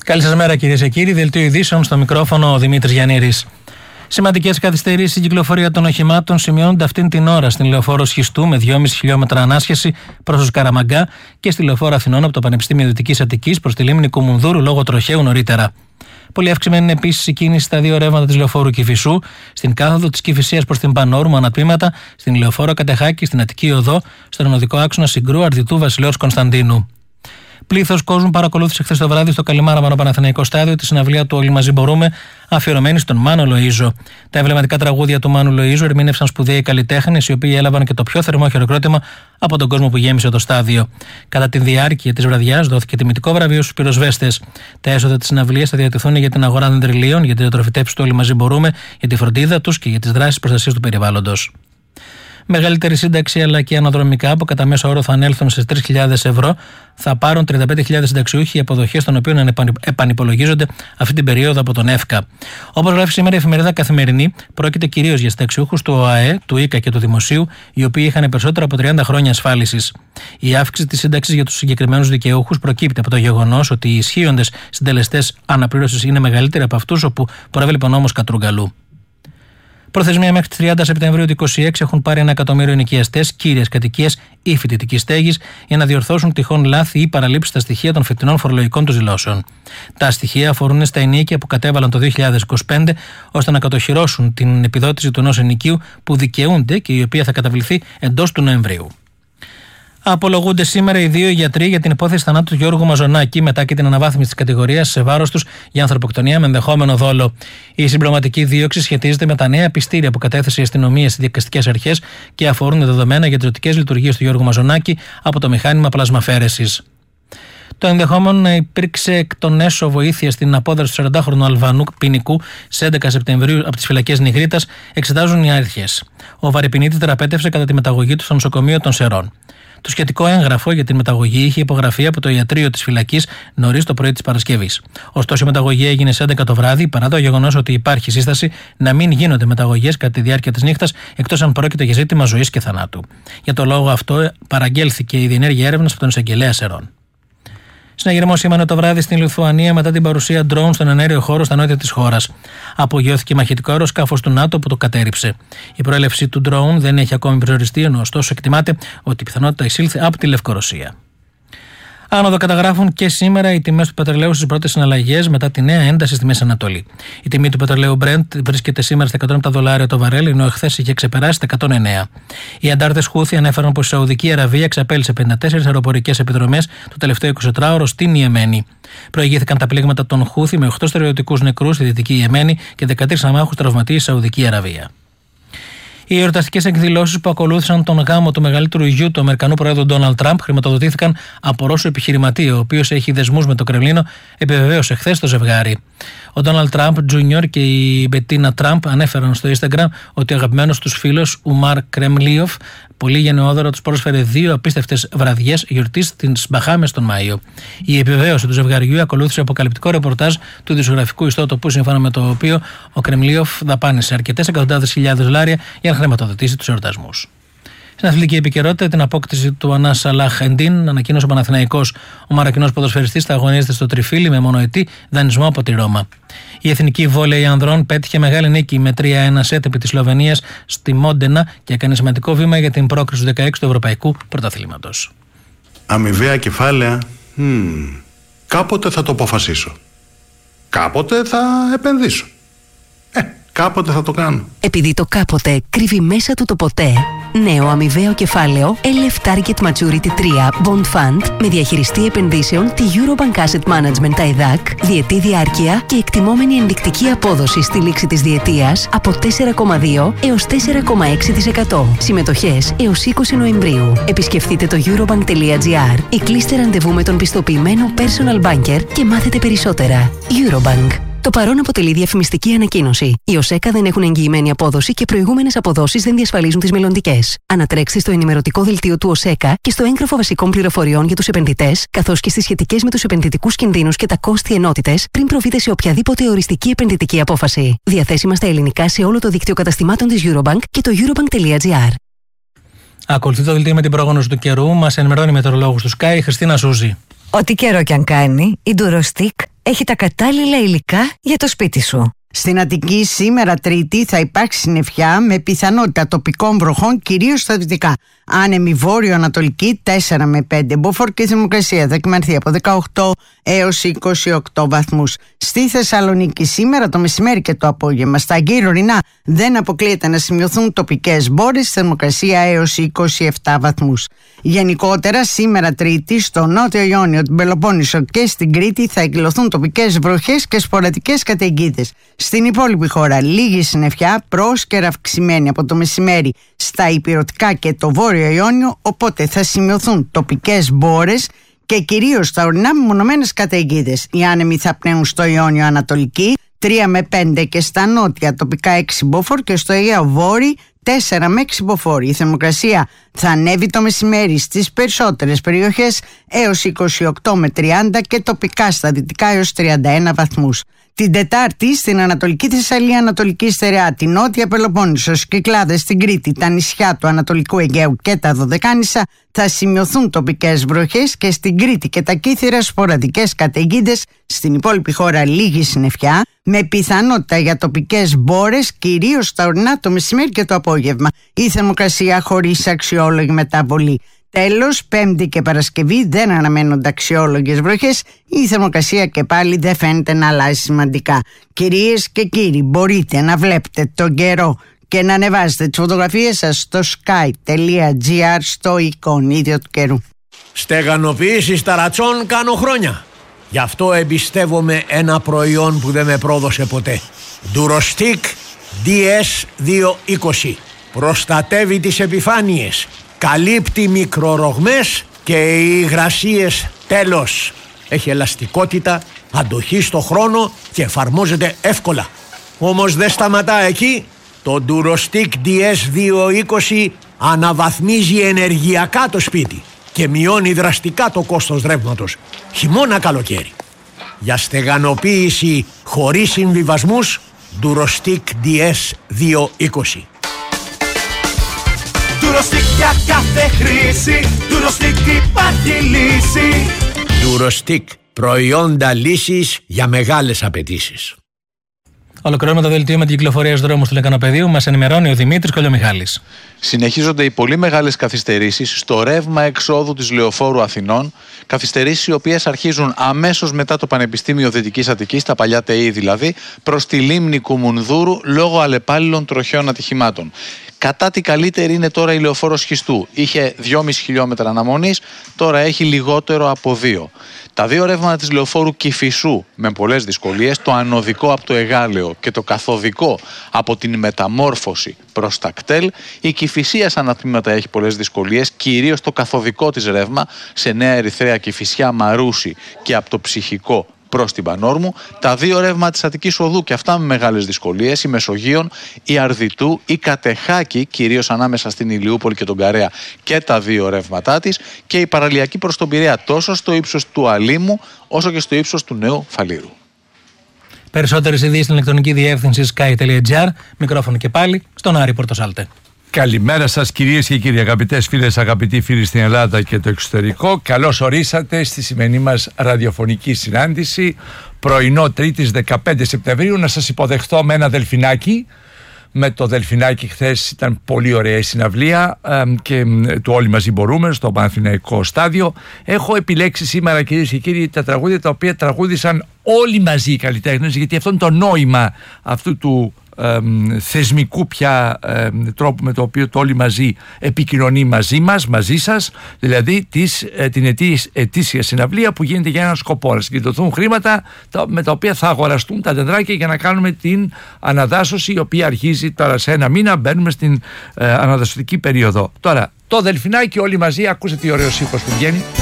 Καλή σας μέρα, κυρίες και κύριοι. Δελτίο ειδήσεων, στο μικρόφωνο ο Δημήτρης Γιαννήρης. Σημαντικές καθυστερήσεις στην κυκλοφορία των οχημάτων σημειώνονται αυτήν την ώρα στην λεωφόρο Σχιστού με 2,5 χιλιόμετρα ανάσχεση προς το Σκαραμαγκά και στη λεωφόρο Αθηνών από το Πανεπιστήμιο Δυτικής Αττικής προς τη λίμνη Κουμουνδούρου λόγω τροχαίου νωρίτερα. Πολύ αυξημένη είναι επίσης η κίνηση στα δύο ρεύματα της λεωφόρου Κηφισού, στην κάθοδο της Κηφισίας προς την Πανόρμου ανατμήματα, στην λεωφόρο Κατεχάκη, στην Αττική Οδό, στον οδικό άξονα Συγκρού Αρδιτού Βασιλέως Κωνσταντίνου. Πλήθος κόσμου παρακολούθησε χθες το βράδυ στο Καλιμάραμανο Παναθηναϊκό Στάδιο τη συναυλία του Όλοι Μαζί Μπορούμε, αφιερωμένη στον Μάνο Λοΐζο. Τα εμβληματικά τραγούδια του Μάνου Λοΐζου ερμήνευσαν σπουδαίοι καλλιτέχνες, οι οποίοι έλαβαν και το πιο θερμό χειροκρότημα από τον κόσμο που γέμισε το στάδιο. Κατά τη διάρκεια της βραδιάς δόθηκε τιμητικό βραβείο στους πυροσβέστες. Τα έσοδα της συναυλίας θα διατεθούν για την αγορά δεντριλίων, για τη διατροφητεύση του Όλοι Μαζί Μπορούμε, για τη φροντίδα τους και για τις δράσεις προστασίας του περιβάλλοντος. Μεγαλύτερη σύνταξη αλλά και αναδρομικά που κατά μέσο όρο θα ανέλθουν στις 3.000 ευρώ θα πάρουν 35.000 συνταξιούχοι, οι αποδοχές των οποίων επανυπολογίζονται αυτή την περίοδο από τον ΕΦΚΑ. Όπως γράφει σήμερα η εφημερίδα Καθημερινή, πρόκειται κυρίως για συνταξιούχους του ΟΑΕ, του ΙΚΑ και του Δημοσίου, οι οποίοι είχαν περισσότερο από 30 χρόνια ασφάλισης. Η αύξηση της σύνταξης για τους συγκεκριμένους δικαιούχους προκύπτει από το γεγονός ότι οι ισχύοντες συντελεστές αναπλήρωσης είναι μεγαλύτεροι από αυτούς όπου προέβλεπε ο νόμος Κατρούγκαλου. Προθεσμία μέχρι τις 30 Σεπτεμβρίου του 2026 έχουν πάρει 1 εκατομμύριο ενοικιαστές κύριες κατοικίες ή φοιτητικής στέγης για να διορθώσουν τυχόν λάθη ή παραλήψεις στα στοιχεία των φετινών φορολογικών τους δηλώσεων. Τα στοιχεία αφορούν στα ενοίκια που κατέβαλαν το 2025 ώστε να κατοχυρώσουν την επιδότηση του ενός ενοικίου που δικαιούνται και η οποία θα καταβληθεί εντός του Νοεμβρίου. Απολογούνται σήμερα οι δύο γιατροί για την υπόθεση θανάτου του Γιώργου Μαζονάκη μετά και την αναβάθμιση της κατηγορίας σε βάρος τους για ανθρωποκτονία με ενδεχόμενο δόλο. Η συμπληρωματική δίωξη σχετίζεται με τα νέα πιστήρια που κατέθεσε η αστυνομία στις δικαστικές αρχές και αφορούν δεδομένα για τις ζωτικές λειτουργίες του Γιώργου Μαζονάκη από το μηχάνημα πλασμαφέρεσης. Το ενδεχόμενο να υπήρξε εκ των έσω βοήθεια στην απόδραση του 40χρονου Αλβανού ποινικού σε 11 Σεπτεμβρίου από τις φυλακές Νιγρίτας εξετάζουν οι αρχές. Ο βαρυπινίτης θεραπεύτευσε κατά τη μεταγωγή του στο νοσοκομείο των Σερών. Το σχετικό έγγραφο για την μεταγωγή είχε υπογραφεί από το ιατρείο της φυλακής νωρίς το πρωί της Παρασκευής. Ωστόσο, η μεταγωγή έγινε σε 11 το βράδυ, παρά το γεγονός ότι υπάρχει σύσταση να μην γίνονται μεταγωγές κατά τη διάρκεια της νύχτας, εκτός αν πρόκειται για ζήτημα ζωής και θανάτου. Για το λόγο αυτό, παραγγέλθηκε η διενέργεια έρευνας από τον εισαγγελέα Σερών. Συναγερμό σήμανε το βράδυ στην Λιθουανία μετά την παρουσία ντρόουν στον εναέριο χώρο στα νότια της χώρας. Απογειώθηκε μαχητικό αεροσκάφος του ΝΑΤΟ που το κατέρριψε. Η προέλευση του ντρόουν δεν έχει ακόμη περιοριστεί, ενώ ωστόσο εκτιμάται ότι η πιθανότητα εισήλθε από τη Λευκορωσία. Άνοδο καταγράφουν και σήμερα οι τιμές του πετρελαίου στις πρώτες συναλλαγές μετά τη νέα ένταση στη Μέση Ανατολή. Η τιμή του πετρελαίου Brent βρίσκεται σήμερα στα $107 το βαρέλ, ενώ εχθές είχε ξεπεράσει τα 109. Οι αντάρτες Χούθι ανέφεραν πως η Σαουδική Αραβία εξαπέλυσε 54 αεροπορικές επιδρομές το τελευταίο 24ωρο στην Ιεμένη. Προηγήθηκαν τα πλήγματα των Χούθι με 8 στρατιωτικούς νεκρούς στη Δυτική Ιεμένη και 13 αμάχους τραυματίες στη Σαουδική Αραβία. Οι εορταστικές εκδηλώσεις που ακολούθησαν τον γάμο του μεγαλύτερου γιου του Αμερικανού Προέδρου Ντόναλντ Τραμπ χρηματοδοτήθηκαν από Ρώσο επιχειρηματία, ο οποίος έχει δεσμούς με το Κρεμλίνο, επιβεβαίωσε χθες το ζευγάρι. Ο Ντόναλντ Τραμπ Τζούνιορ και η Μπετίνα Τραμπ ανέφεραν στο Instagram ότι ο αγαπημένος τους φίλος Ουμάρ Κρεμλίοφ πολύ γενναιόδωρα τους πρόσφερε 2 απίστευτες βραδιές γιορτής στις Μπαχάμες τον Μάιο. Η επιβεβαίωση του ζευγαριού ακολούθησε αποκαλυπτικό ρεπορτάζ του δημοσιογραφικού ιστότοπου, σύμφωνα με το οποίο ο Κρεμλίοφ δαπάνησε αρκετές εκατοντάδες χιλιάδες δολάρια για να χρηματοδοτήσει τους εορτασμούς. Στην αθλητική επικαιρότητα, την απόκτηση του Ανάς Σαλάχ Εντίν ανακοίνωσε ο Παναθηναϊκός. Ο Μαροκινός ποδοσφαιριστής θα αγωνίζεται στο Τριφύλι με μονοετή δανεισμό από τη Ρώμα. Η εθνική βόλεϊ ανδρών πέτυχε μεγάλη νίκη με 3-1 σετ επί της Σλοβενίας στη Μόντενα και έκανε σημαντικό βήμα για την πρόκριση του 16 του Ευρωπαϊκού Πρωταθλήματος. Αμοιβαία κεφάλαια. Κάποτε θα το αποφασίσω. Κάποτε θα επενδύσω. Κάποτε θα το κάνω. Επειδή το κάποτε κρύβει μέσα του το ποτέ, νέο αμοιβαίο κεφάλαιο LF Target Maturity 3 Bond Fund με διαχειριστή επενδύσεων τη Eurobank Asset Management ΤΑΙΔΑΚ, διετή διάρκεια και εκτιμόμενη ενδεικτική απόδοση στη λήξη της διετίας από 4,2 έως 4,6%. Συμμετοχές έως 20 Νοεμβρίου. Επισκεφτείτε το eurobank.gr ή κλείστε ραντεβού με τον πιστοποιημένο personal banker και μάθετε περισσότερα. Eurobank. Το παρόν αποτελεί διαφημιστική ανακοίνωση. Οι ΟΣΕΚΑ δεν έχουν εγγυημένη απόδοση και προηγούμενες αποδόσεις δεν διασφαλίζουν τις μελλοντικές. Ανατρέξτε στο ενημερωτικό δελτίο του ΟΣΕΚΑ και στο έγγραφο βασικών πληροφοριών για τους επενδυτές, καθώς και στις σχετικές με τους επενδυτικούς κινδύνους και τα κόστη ενότητες, πριν προβείτε σε οποιαδήποτε οριστική επενδυτική απόφαση. Διαθέσιμα στα ελληνικά σε όλο το δίκτυο καταστημάτων της Eurobank και το eurobank.gr. Ακολουθεί το δελτίο με την πρόγνωση του καιρού. Μας ενημερώνει η μετεωρολόγος του Sky, Χριστίνα Σούζη. Ό,τι καιρό κι αν κάνει, η Durostec έχει τα κατάλληλα υλικά για το σπίτι σου. Στην Αττική σήμερα Τρίτη θα υπάρξει συννεφιά με πιθανότητα τοπικών βροχών κυρίως στα δυτικά. Άνεμη βόρειο-ανατολική 4 με 5 μποφόρ και η θερμοκρασία θα κυμανθεί από 18 έως 28 βαθμούς. Στη Θεσσαλονίκη σήμερα το μεσημέρι και το απόγευμα στα γύρω-ορεινά δεν αποκλείεται να σημειωθούν τοπικές μπόρες, θερμοκρασία έως 27 βαθμούς. Γενικότερα σήμερα Τρίτη στο Νότιο Ιόνιο, την Πελοπόννησο και στην Κρήτη θα εκδηλωθούν τοπικές βροχές και σποραδικές καταιγίδες. Στην υπόλοιπη χώρα λίγη συννεφιά, πρόσκαιρα αυξημένη από το μεσημέρι στα ηπειρωτικά και το Βόρειο Ιόνιο, οπότε θα σημειωθούν τοπικές μπόρες και κυρίως στα ορεινά μεμονωμένες καταιγίδες. Οι άνεμοι θα πνέουν στο Ιόνιο Ανατολική 3 με 5 και στα νότια τοπικά 6 μποφόρ και στο Αιγαίο Βόρειο 4 με 6 μποφόρ. Η θερμοκρασία θα ανέβει το μεσημέρι στις περισσότερες περιοχές έως 28 με 30 και τοπικά στα δυτικά έως 31 βαθμούς. Την Τετάρτη στην Ανατολική Θεσσαλία, Ανατολική Στερεά, την Νότια Πελοπόννησο, Κυκλάδες, στην Κρήτη, τα νησιά του Ανατολικού Αιγαίου και τα Δωδεκάνησα θα σημειωθούν τοπικές βροχές και στην Κρήτη και τα Κύθυρα σποραδικές καταιγίδες. Στην υπόλοιπη χώρα λίγη συννεφιά με πιθανότητα για τοπικές μπόρες κυρίως στα ορεινά το μεσημέρι και το απόγευμα. Η θερμοκρασία χωρίς αξιόλογη μεταβολή. Τέλος, Πέμπτη και Παρασκευή δεν αναμένονται αξιόλογες βροχές. Η θερμοκρασία και πάλι δεν φαίνεται να αλλάζει σημαντικά. Κυρίες και κύριοι, μπορείτε να βλέπετε τον καιρό και να ανεβάζετε τις φωτογραφίες σας στο sky.gr στο εικονίδιο του καιρού. Στεγανοποίηση ταρατσών κάνω χρόνια. Γι' αυτό εμπιστεύομαι ένα προϊόν που δεν με πρόδωσε ποτέ. Durostic DS220. Προστατεύει τις επιφάνειες. Καλύπτει μικρορογμές και υγρασίες τέλος. Έχει ελαστικότητα, αντοχή στο χρόνο και εφαρμόζεται εύκολα. Όμως δεν σταματά εκεί. Το Durostic DS220 αναβαθμίζει ενεργειακά το σπίτι και μειώνει δραστικά το κόστος ρεύματος, χειμώνα καλοκαίρι. Για στεγανοποίηση χωρίς συμβιβασμούς, Durostic DS220. Durostic για κάθε χρήση, Durostic υπάρχει λύση. Durostic, προϊόντα λύσης για μεγάλες απαιτήσεις. Ολοκληρώνουμε το δελτίο με την κυκλοφορία στους δρόμους του Λεκανοπεδίου. Μας ενημερώνει ο Δημήτρης Κολιομιχάλης. Συνεχίζονται οι πολύ μεγάλες καθυστερήσεις στο ρεύμα εξόδου της Λεωφόρου Αθηνών. Καθυστερήσεις οι οποίες αρχίζουν αμέσως μετά το Πανεπιστήμιο Δυτικής Αττικής, τα παλιά ΤΕΗ δηλαδή, προς τη λίμνη Κουμουνδούρου λόγω αλλεπάλληλων τροχαίων ατυχημάτων. Κατά τη καλύτερη είναι τώρα η Λεωφόρος Χιστού. Είχε 2,5 χιλιόμετρα αναμονής, τώρα έχει λιγότερο από 2. Τα δύο ρεύματα της Λεωφόρου Κηφισού με πολλές δυσκολίες, το ανωδικό από το Εγάλεο και το καθωδικό από την Μεταμόρφωση προς τα κτέλ. Η Κηφισία σαν τμήματα έχει πολλές δυσκολίες, κυρίως το καθωδικό της ρεύμα σε Νέα Ερυθρέα, Κηφισιά, Μαρούσι και από το Ψυχικό προς την Πανόρμου. Τα δύο ρεύματα της Αττικής Οδού και αυτά με μεγάλες δυσκολίες, η Μεσογείων, η Αρδιτού, η Κατεχάκη, κυρίως ανάμεσα στην Ηλιούπολη και τον Καρέα και τα δύο ρεύματά της, και η παραλιακή προς τον Πειραιά τόσο στο ύψος του Αλήμου όσο και στο ύψος του Νέου Φαλήρου. Περισσότερες ειδήσεις στην ηλεκτρονική διεύθυνση sky.gr. Μικρόφωνο και πάλι στον Άρη Πορτοσάλτε. Καλημέρα σας κυρίες και κύριοι, αγαπητές φίλες, αγαπητοί φίλοι στην Ελλάδα και το εξωτερικό. Καλώς ορίσατε στη σημερινή μας ραδιοφωνική συνάντηση, πρωινό Τρίτης 15 Σεπτεμβρίου. Να σας υποδεχτώ με ένα δελφινάκι. Με το δελφινάκι χθες ήταν πολύ ωραία η συναυλία και του Όλοι Μαζί Μπορούμε στο Παναθηναϊκό Στάδιο. Έχω επιλέξει σήμερα, κυρίες και κύριοι, τα τραγούδια τα οποία τραγούδισαν όλοι μαζί οι καλλιτέχνες, γιατί αυτό είναι το νόημα αυτού του θεσμικού πια τρόπου με το οποίο το Όλοι Μαζί επικοινωνεί μαζί μας, μαζί σας, δηλαδή την ετήσια συναυλία που γίνεται για έναν σκοπό, να συγκεντρωθούν χρήματα με τα οποία θα αγοραστούν τα τεντράκια για να κάνουμε την αναδάσωση, η οποία αρχίζει τώρα σε ένα μήνα. Μπαίνουμε στην αναδασωτική περίοδο. Τώρα το δελφινάκι Όλοι Μαζί, ακούσατε τι ωραίος ήχος που βγαίνει.